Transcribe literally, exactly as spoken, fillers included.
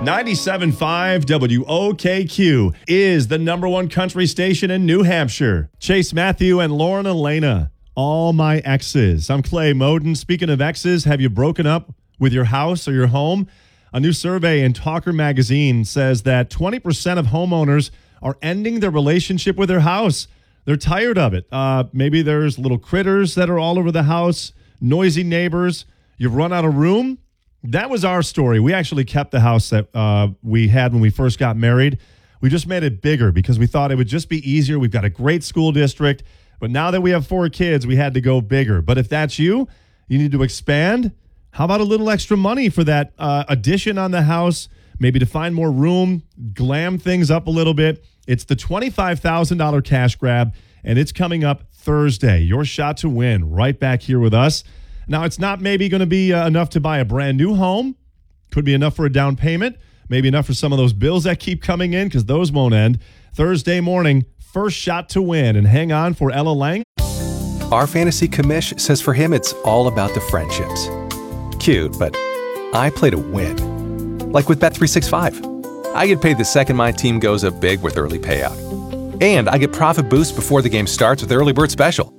ninety-seven point five W O K Q is the number one country station in New Hampshire. Chase Matthew and Lauren Elena, all my exes. I'm Clay Moden. Speaking of exes, have you broken up with your house or your home? A new survey in Talker Magazine says that twenty percent of homeowners are ending their relationship with their house. They're tired of it. Uh, maybe there's little critters that are all over the house, noisy neighbors. You've run out of room. That was our story. We actually kept the house that uh, we had when we first got married. We just made it bigger because we thought it would just be easier. We've got a great school district. But now that we have four kids, we had to go bigger. But if that's you, you need to expand. How about a little extra money for that uh, addition on the house? Maybe to find more room, glam things up a little bit. It's the twenty-five thousand dollars cash grab, and it's coming up Thursday. Your shot to win right back here with us. Now, it's not maybe going to be uh, enough to buy a brand new home. Could be enough for a down payment. Maybe enough for some of those bills that keep coming in because those won't end. Thursday morning, first shot to win. And hang on for Ella Lang. Our fantasy commish says for him, it's all about the friendships. Cute, but I play to win. Like with Bet three sixty-five. I get paid the second my team goes up big with early payout. And I get profit boosts before the game starts with Early Bird Special.